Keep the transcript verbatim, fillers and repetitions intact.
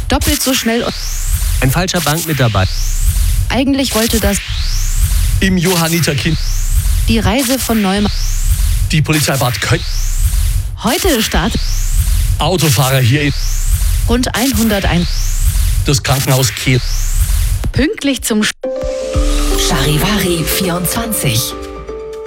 Doppelt so schnell. Ein falscher Bankmitarbeiter. Eigentlich wollte das Im Johanniterkind. die Reise von Neumann. Die Polizei Bad Köln. Heute startet Autofahrer hier in rund hunderteins. das Krankenhaus Kehl. Pünktlich zum Charivari vierundzwanzig.